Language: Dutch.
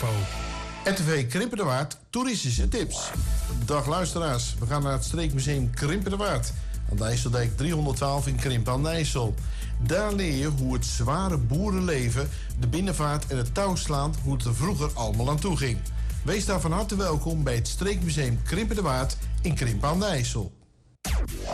info. RTV Krimpen de Waard, toeristische tips. Dag luisteraars, we gaan naar het streekmuseum Krimpen de Waard. Aan de IJsseldijk 312 in Krimpen aan de IJssel. Daar leer je hoe het zware boerenleven, de binnenvaart en het touwslaan, hoe het er vroeger allemaal aan toe ging. Wees daar van harte welkom bij het streekmuseum Krimpen de Waard in Krimpen aan de IJssel.